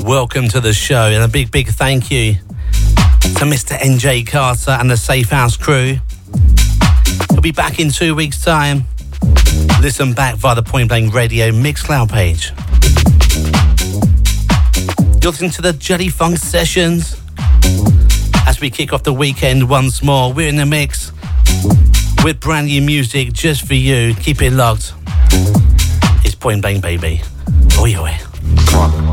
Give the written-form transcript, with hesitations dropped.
welcome to the show, and a big thank you to Mr. NJ Carter and the Safe House crew. He'll be back in 2 weeks' time. Listen back via the Point Blank Radio Mixcloud page. You're listening to the Jelly Funk Sessions. As we kick off the weekend once more, we're in the mix with brand new music just for you. Keep it locked. It's Point Blank, baby. Oi, oi.